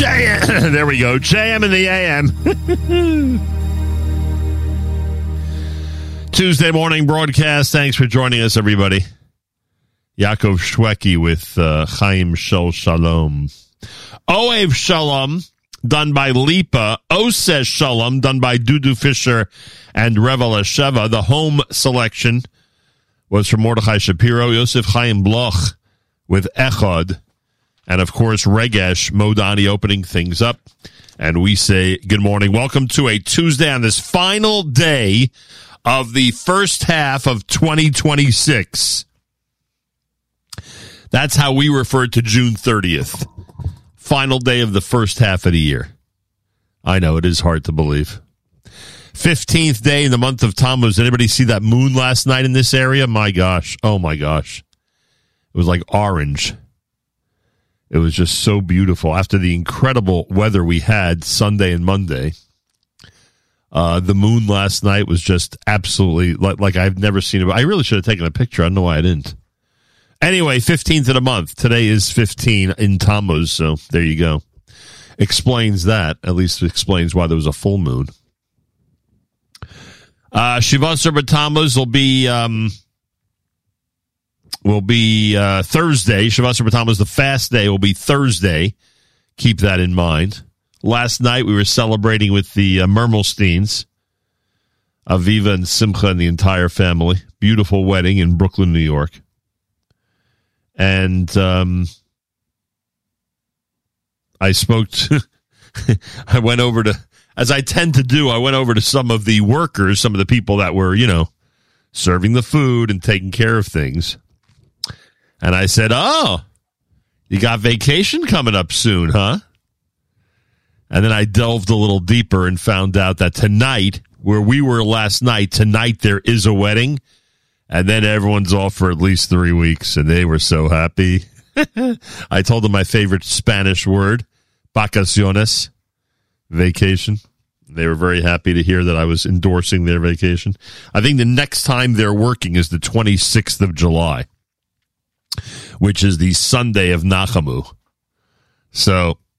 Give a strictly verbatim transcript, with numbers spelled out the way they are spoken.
J M. There we go. J M in the A M. Tuesday morning broadcast. Thanks for joining us, everybody. Yaakov Shweki with uh, Chaim Shel Shalom. Oev Shalom, done by Lipa. Ose Shalom, done by Dudu Fisher and Revel Sheva. The home selection was from Mordechai Shapiro. Yosef Chaim Bloch with Echad. And, of course, Regesh Modani opening things up. And we say good morning. Welcome to a Tuesday on this final day of the first half of twenty twenty-six. That's how we refer to June thirtieth. Final day of the first half of the year. I know, it is hard to believe. fifteenth day in the month of Tammuz. Anybody see that moon last night in this area? My gosh. Oh, my gosh. It was like orange. It was just so beautiful. After the incredible weather we had Sunday and Monday, uh, the moon last night was just absolutely like, like I've never seen it. I really should have taken a picture. I don't know why I didn't. Anyway, fifteenth of the month. Today is fifteen in Tammuz, so there you go. Explains that. At least explains why there was a full moon. Uh, Shivasar B'Tammuz will be... Um, will be uh, Thursday. Shavasar B'Tammuz, the fast day, will be Thursday. Keep that in mind. Last night we were celebrating with the uh, Mermelsteins, Aviva and Simcha and the entire family. Beautiful wedding in Brooklyn, New York. And um, I spoke to, I went over to, as I tend to do, I went over to some of the workers, some of the people that were, you know, serving the food and taking care of things. And I said, oh, you got vacation coming up soon, huh? And then I delved a little deeper and found out that tonight, where we were last night, tonight there is a wedding. And then everyone's off for at least three weeks. And they were so happy. I told them my favorite Spanish word, vacaciones, vacation. They were very happy to hear that I was endorsing their vacation. I think the next time they're working is the twenty-sixth of July. Which is the Sunday of Nachamu. So